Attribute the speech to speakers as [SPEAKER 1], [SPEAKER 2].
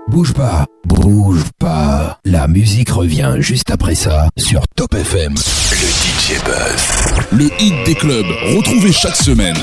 [SPEAKER 1] Bouge pas, bouge pas. La musique revient juste après ça sur Top FM.
[SPEAKER 2] Le DJ Buzz.
[SPEAKER 3] Le hit des clubs, retrouvé chaque semaine.